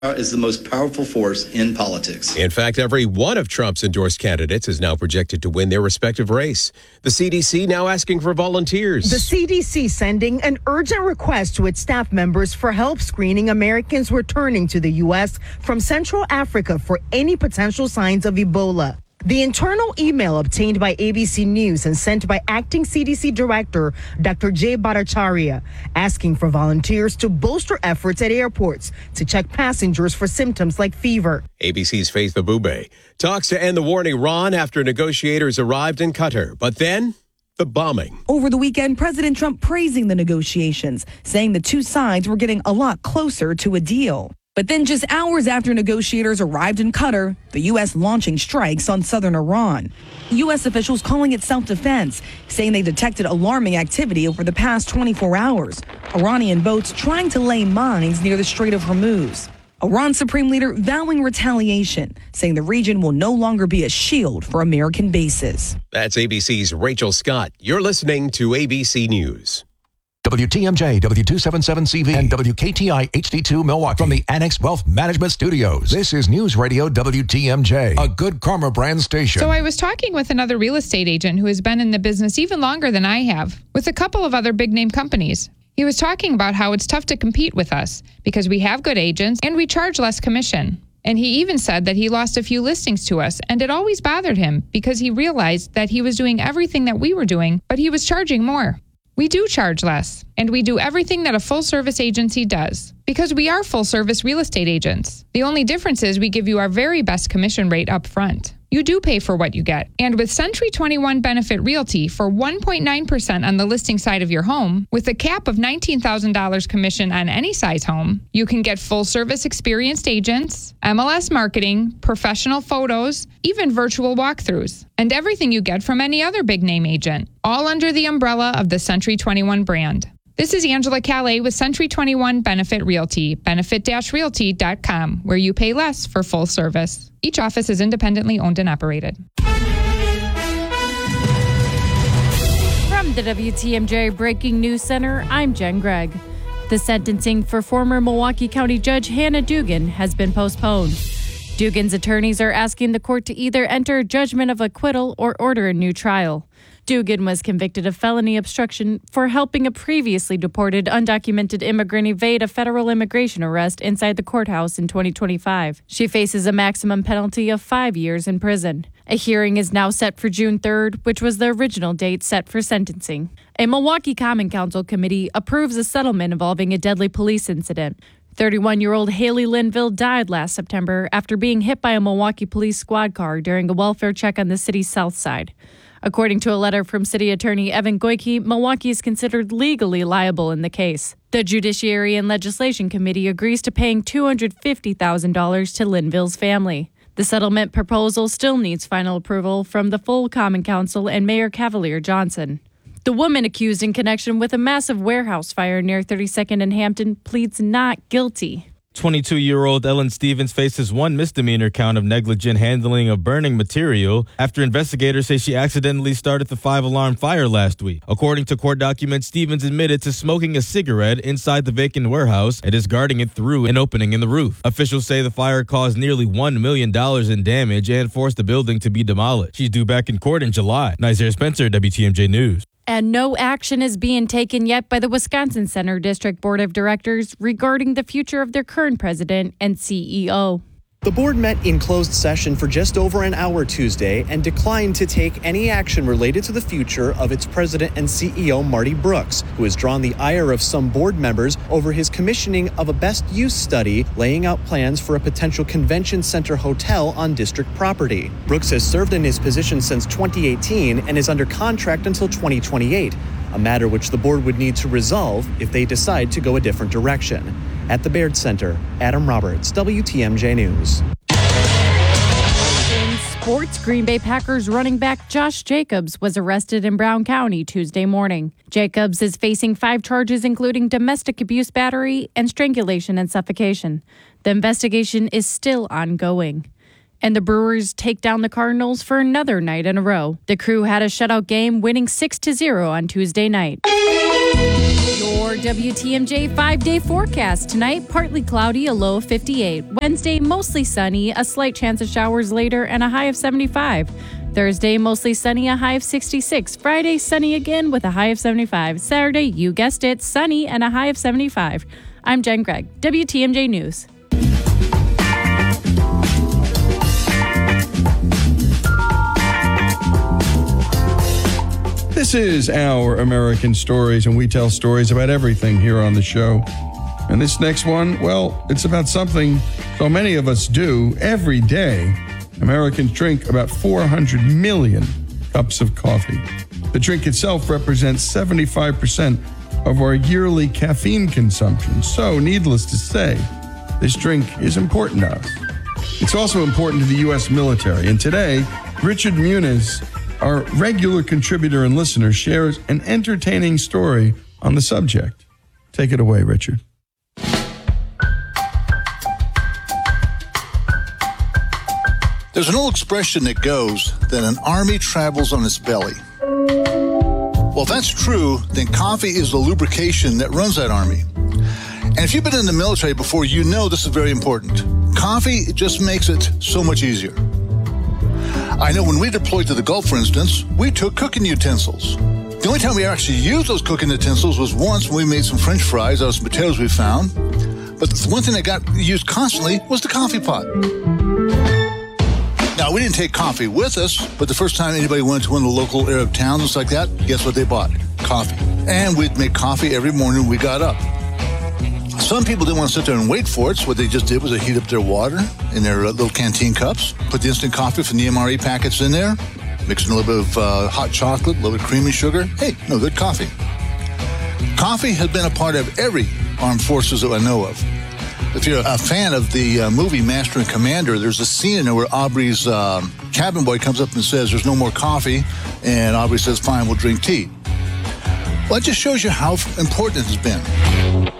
is the most powerful force in politics. In fact, every one of Trump's endorsed candidates is now projected to win their respective race. The CDC now asking for volunteers. The CDC sending an urgent request to its staff members for help screening Americans returning to the U.S. from Central Africa for any potential signs of Ebola. The internal email obtained by ABC News and sent by acting CDC Director Dr. Jay Bhattacharya, asking for volunteers to bolster efforts at airports to check passengers for symptoms like fever. ABC's Faith Abube talks to end the war in Iran after negotiators arrived in Qatar. But then, the bombing. Over the weekend, President Trump praising the negotiations, saying the two sides were getting a lot closer to a deal. But then just hours after negotiators arrived in Qatar, the U.S. launching strikes on southern Iran. U.S. officials calling it self-defense, saying they detected alarming activity over the past 24 hours. Iranian boats trying to lay mines near the Strait of Hormuz. Iran's supreme leader vowing retaliation, saying the region will no longer be a shield for American bases. That's ABC's Rachel Scott. You're listening to ABC News. WTMJ, W277CV, and WKTI HD2 Milwaukee. From the Annex Wealth Management Studios, this is News Radio WTMJ, a Good Karma brand station. So I was talking with another real estate agent who has been in the business even longer than I have, with a couple of other big-name companies. He was talking about how it's tough to compete with us because we have good agents and we charge less commission. And he even said that he lost a few listings to us, and it always bothered him because he realized that he was doing everything that we were doing, but he was charging more. We do charge less, and we do everything that a full-service agency does, because we are full-service real estate agents. The only difference is we give you our very best commission rate up front. You do pay for what you get. And with Century 21 Benefit Realty for 1.9% on the listing side of your home, with a cap of $19,000 commission on any size home, you can get full-service experienced agents, MLS marketing, professional photos, even virtual walkthroughs, and everything you get from any other big-name agent, all under the umbrella of the Century 21 brand. This is Angela Calais with Century 21 Benefit Realty, benefit-realty.com, where you pay less for full service. Each office is independently owned and operated. From the WTMJ Breaking News Center, I'm Jen Gregg. The sentencing for former Milwaukee County Judge Hannah Dugan has been postponed. Dugan's attorneys are asking the court to either enter a judgment of acquittal or order a new trial. Dugan was convicted of felony obstruction for helping a previously deported undocumented immigrant evade a federal immigration arrest inside the courthouse in 2025. She faces a maximum penalty of 5 years in prison. A hearing is now set for June 3rd, which was the original date set for sentencing. A Milwaukee Common Council committee approves a settlement involving a deadly police incident. 31-year-old Haley Linville died last September after being hit by a Milwaukee police squad car during a welfare check on the city's south side. According to a letter from City Attorney Evan Goyke, Milwaukee is considered legally liable in the case. The Judiciary and Legislation Committee agrees to paying $250,000 to Linville's family. The settlement proposal still needs final approval from the full Common Council and Mayor Cavalier Johnson. The woman accused in connection with a massive warehouse fire near 32nd and Hampton pleads not guilty. 22-year-old Ellen Stevens faces one misdemeanor count of negligent handling of burning material after investigators say she accidentally started the 5-alarm fire last week. According to court documents, Stevens admitted to smoking a cigarette inside the vacant warehouse and discarding it through an opening in the roof. Officials say the fire caused nearly $1 million in damage and forced the building to be demolished. She's due back in court in July. Nazir Spencer, WTMJ News. And no action is being taken yet by the Wisconsin Center District Board of Directors regarding the future of their current president and CEO. The board met in closed session for just over an hour Tuesday and declined to take any action related to the future of its president and CEO, Marty Brooks, who has drawn the ire of some board members over his commissioning of a best use study laying out plans for a potential convention center hotel on district property. Brooks has served in his position since 2018 and is under contract until 2028, a matter which the board would need to resolve if they decide to go a different direction. At the Baird Center, Adam Roberts, WTMJ News. In sports, Green Bay Packers running back Josh Jacobs was arrested in Brown County Tuesday morning. Jacobs is facing 5 charges, including domestic abuse battery and strangulation and suffocation. The investigation is still ongoing. And the Brewers take down the Cardinals for another night in a row. The Crew had a shutout game, winning 6-0 on Tuesday night. Your Your WTMJ 5-day forecast. Tonight, partly cloudy, a low of 58. Wednesday, mostly sunny, a slight chance of showers later, and a high of 75. Thursday, mostly sunny, a high of 66. Friday, sunny again with a high of 75. Saturday, you guessed it, sunny and a high of 75. I'm Jen Gregg, WTMJ News. This is Our American Stories, and we tell stories about everything here on the show. And this next one, well, it's about something so many of us do every day. Americans drink about 400 million cups of coffee. The drink itself represents 75% of our yearly caffeine consumption. So, needless to say, this drink is important to us. It's also important to the U.S. military. And today, Richard Muniz, our regular contributor and listener, shares an entertaining story on the subject. Take it away, Richard. There's an old expression that goes that an army travels on its belly. Well, if that's true, then coffee is the lubrication that runs that army. And if you've been in the military before, you know this is very important. Coffee just makes it so much easier. I know when we deployed to the Gulf, for instance, we took cooking utensils. The only time we actually used those cooking utensils was once when we made some French fries out of some potatoes we found. But the one thing that got used constantly was the coffee pot. Now, we didn't take coffee with us, but the first time anybody went to one of the local Arab towns, just like that, guess what they bought? Coffee. And we'd make coffee every morning we got up. Some people didn't want to sit there and wait for it, so what they just did was they heat up their water in their little canteen cups, put the instant coffee from the MRE packets in there, mix in a little bit of hot chocolate, a little bit of creamy sugar. Hey, no good coffee. Coffee has been a part of every armed forces that I know of. If you're a fan of the movie Master and Commander, there's a scene in there where Aubrey's cabin boy comes up and says, there's no more coffee, and Aubrey says, fine, we'll drink tea. Well, that just shows you how important it has been.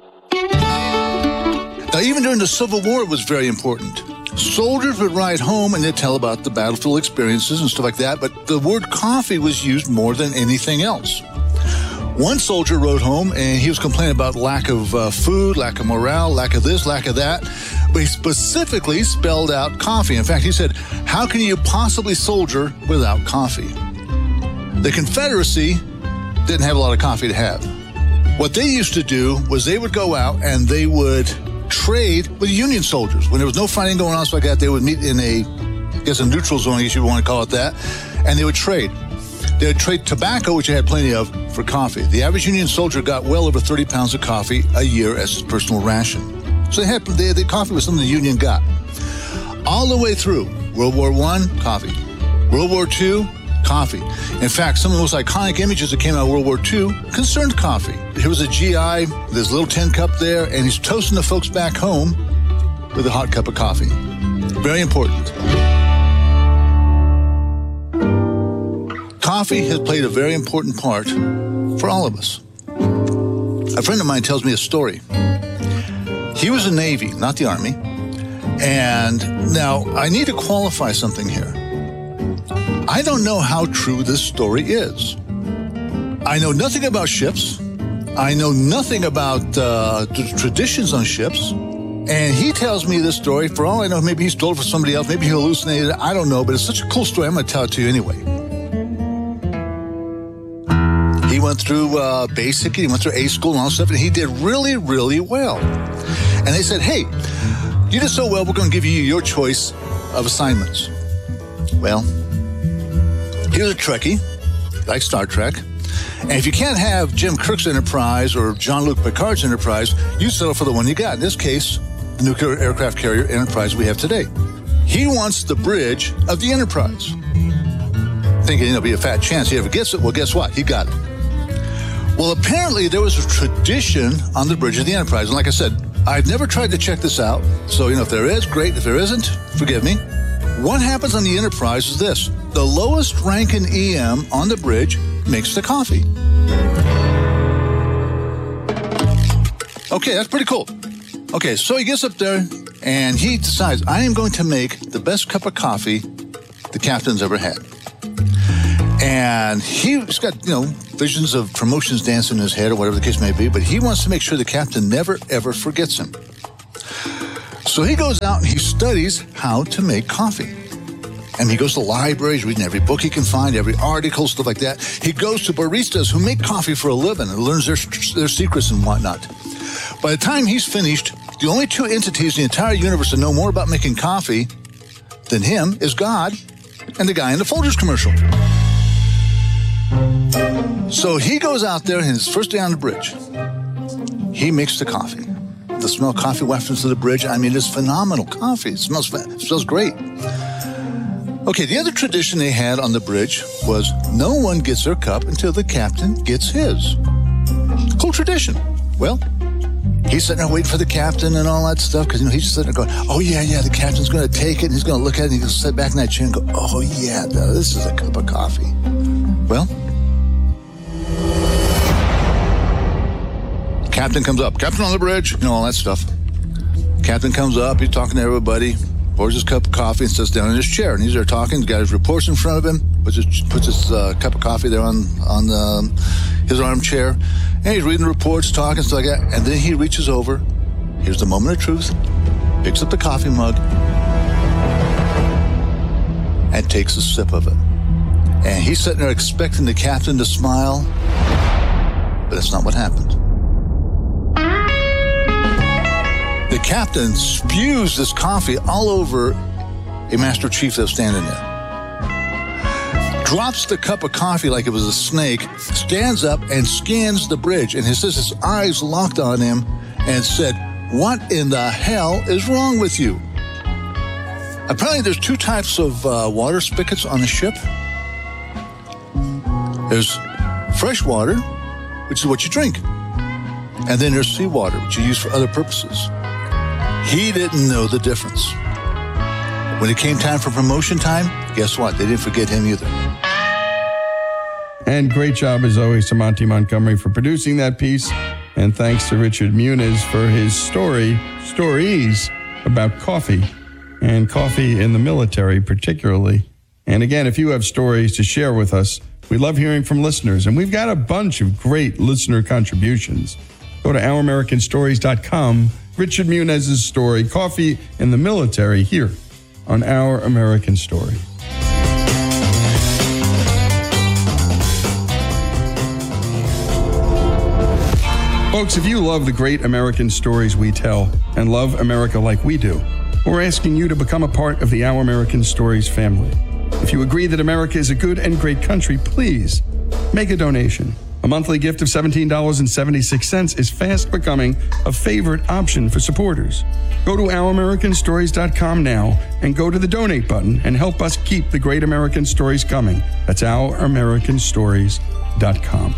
Now, even during the Civil War, it was very important. Soldiers would ride home and they'd tell about the battlefield experiences and stuff like that, but the word coffee was used more than anything else. One soldier rode home and he was complaining about lack of food, lack of morale, lack of this, lack of that, but he specifically spelled out coffee. In fact, he said, how can you possibly soldier without coffee? The Confederacy didn't have a lot of coffee to have. What they used to do was they would go out and they would trade with Union soldiers. When there was no fighting going on, so like that, they would meet in a neutral zone, I guess you want to call it that, and they would trade. They would trade tobacco, which they had plenty of, for coffee. The average Union soldier got well over 30 pounds of coffee a year as his personal ration. So the coffee was something the Union got. All the way through World War I, coffee. World War II, coffee. In fact, some of the most iconic images that came out of World War II concerned coffee. Here was a GI, this little tin cup there, and he's toasting the folks back home with a hot cup of coffee. Very important. Coffee has played a very important part for all of us. A friend of mine tells me a story. He was in the Navy, not the Army. And now I need to qualify something here. I don't know how true this story is. I know nothing about ships. I know nothing about the traditions on ships. And he tells me this story. For all I know, maybe he stole it from somebody else. Maybe he hallucinated it. I don't know. But it's such a cool story. I'm going to tell it to you anyway. He went through basic. He went through A school and all that stuff. And he did really, really well. And they said, hey, you did so well, we're going to give you your choice of assignments. Well, he was a Trekkie, like Star Trek. And if you can't have Jim Kirk's Enterprise or Jean-Luc Picard's Enterprise, you settle for the one you got. In this case, the nuclear aircraft carrier Enterprise we have today. He wants the bridge of the Enterprise. Thinking it'll be a fat chance he ever gets it. Well, guess what? He got it. Well, apparently there was a tradition on the bridge of the Enterprise. And like I said, I've never tried to check this out. So, if there is, great. If there isn't, forgive me. What happens on the Enterprise is this. The lowest ranking EM on the bridge makes the coffee. Okay, that's pretty cool. Okay, so he gets up there and he decides, I am going to make the best cup of coffee the captain's ever had. And he's got, visions of promotions dancing in his head or whatever the case may be, but he wants to make sure the captain never, ever forgets him. So he goes out and he studies how to make coffee. And he goes to libraries, reading every book he can find, every article, stuff like that. He goes to baristas who make coffee for a living and learns their secrets and whatnot. By the time he's finished, the only two entities in the entire universe that know more about making coffee than him is God and the guy in the Folgers commercial. So he goes out there, and his first day on the bridge, he makes the coffee. The smell of coffee wafts to the bridge. I mean, it's phenomenal coffee. It smells great. Okay, the other tradition they had on the bridge was no one gets their cup until the captain gets his. Cool tradition. Well, he's sitting there waiting for the captain and all that stuff because, he's just sitting there going, oh, yeah, the captain's going to take it, and he's going to look at it, and he's going to sit back in that chair and go, oh, yeah, this is a cup of coffee. Well, captain comes up. Captain on the bridge, all that stuff. Captain comes up. He's talking to everybody. Pours his cup of coffee and sits down in his chair. And he's there talking. He's got his reports in front of him. Puts his cup of coffee there on his armchair. And he's reading the reports, talking, stuff like that. And then he reaches over. Here's the moment of truth. Picks up the coffee mug. And takes a sip of it. And he's sitting there expecting the captain to smile. But that's not what happened. The captain spews this coffee all over a master chief that's standing there. Drops the cup of coffee like it was a snake, stands up and scans the bridge, and his eyes locked on him and said, "What in the hell is wrong with you?" Apparently there's two types of water spigots on the ship. There's fresh water, which is what you drink. And then there's seawater, which you use for other purposes. He didn't know the difference. When it came time for promotion time, guess what? They didn't forget him either. And great job, as always, to Monty Montgomery for producing that piece. And thanks to Richard Muniz for his stories about coffee, and coffee in the military particularly. And again, if you have stories to share with us, we love hearing from listeners. And we've got a bunch of great listener contributions. Go to OurAmericanStories.com. Richard Muniz's story, Coffee in the Military, here on Our American Story. Folks, if you love the great American stories we tell and love America like we do, we're asking you to become a part of the Our American Stories family. If you agree that America is a good and great country, please make a donation. A monthly gift of $17.76 is fast becoming a favorite option for supporters. Go to OurAmericanStories.com now and go to the donate button and help us keep the great American stories coming. That's OurAmericanStories.com.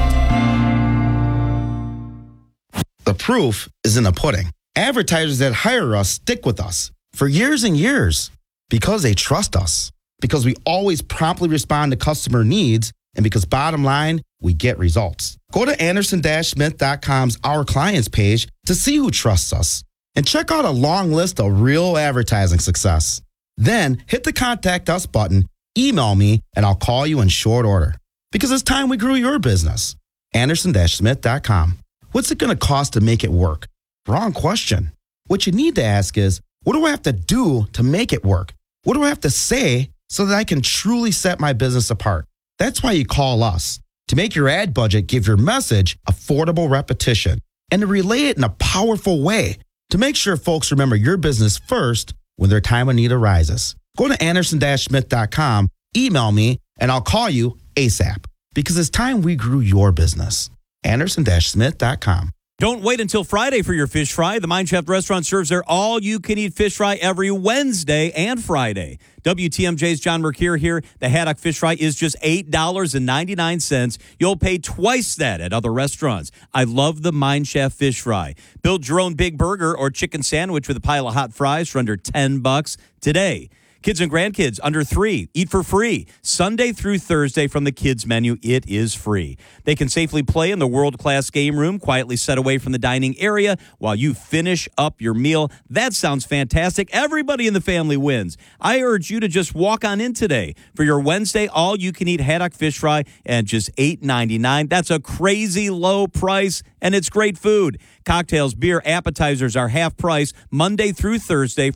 The proof is in the pudding. Advertisers that hire us stick with us for years and years because they trust us, because we always promptly respond to customer needs, and because bottom line, we get results. Go to Anderson-Smith.com's Our Clients page to see who trusts us and check out a long list of real advertising success. Then hit the Contact Us button, email me, and I'll call you in short order. Because it's time we grew your business. Anderson-Smith.com. What's it going to cost to make it work? Wrong question. What you need to ask is, what do I have to do to make it work? What do I have to say so that I can truly set my business apart? That's why you call us, to make your ad budget give your message affordable repetition and to relay it in a powerful way to make sure folks remember your business first when their time of need arises. Go to Anderson-Smith.com, email me, and I'll call you ASAP because it's time we grew your business. Anderson-Smith.com. Don't wait until Friday for your fish fry. The Mine Shaft Restaurant serves their all-you-can-eat fish fry every Wednesday and Friday. WTMJ's John Mercure here. The haddock fish fry is just $8.99. You'll pay twice that at other restaurants. I love the Mine Shaft fish fry. Build your own big burger or chicken sandwich with a pile of hot fries for under $10 today. Kids and grandkids under 3, eat for free. Sunday through Thursday from the kids menu, it is free. They can safely play in the world-class game room, quietly set away from the dining area while you finish up your meal. That sounds fantastic. Everybody in the family wins. I urge you to just walk on in today for your Wednesday all-you-can-eat haddock fish fry at just $8.99. That's a crazy low price, and it's great food. Cocktails, beer, appetizers are half price Monday through Thursday